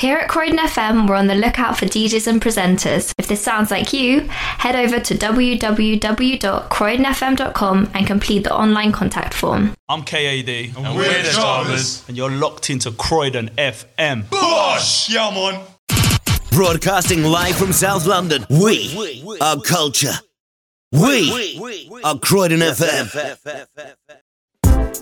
Here at Croydon FM, we're on the lookout for DJs and presenters. If this sounds like you, head over to www.croydonfm.com and complete the online contact form. I'm KAD. And we're the Charmers. And you're locked into Croydon FM. Bosh! Yeah, man. Broadcasting live from South London. We are culture. We are Croydon FM.